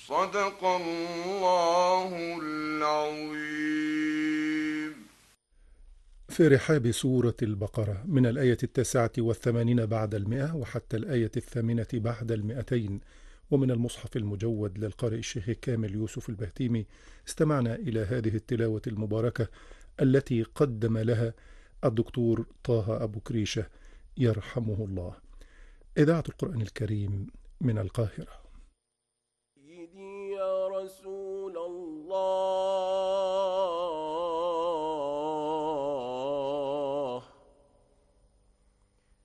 صدق الله العظيم. في رحاب سورة البقرة من الآية 89 بعد 100 وحتى الآية 8 بعد 200، ومن المصحف المجود للقارئ الشيخ كامل يوسف البهتيمي، استمعنا إلى هذه التلاوة المباركة التي قدم لها الدكتور طه أبو كريشة يرحمه الله. إذاعة القرآن الكريم من القاهرة. سيدي يا رسول الله